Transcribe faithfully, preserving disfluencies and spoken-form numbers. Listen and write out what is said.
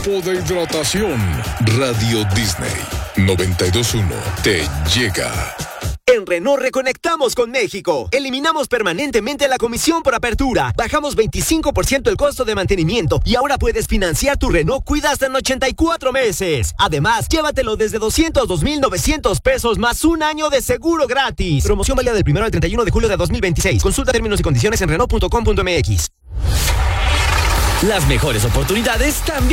tiempo de hidratación. Radio Disney noventa y dos punto uno te llega. En Renault reconectamos con México. Eliminamos permanentemente la comisión por apertura. Bajamos veinticinco por ciento el costo de mantenimiento y ahora puedes financiar tu Renault Kwid hasta en ochenta y cuatro meses. Además, llévatelo desde doscientos dos mil novecientos pesos más un año de seguro gratis. Promoción válida del primero al treinta y uno de julio de dos mil veintiséis. Consulta términos y condiciones en Renault punto com punto m x. Las mejores oportunidades también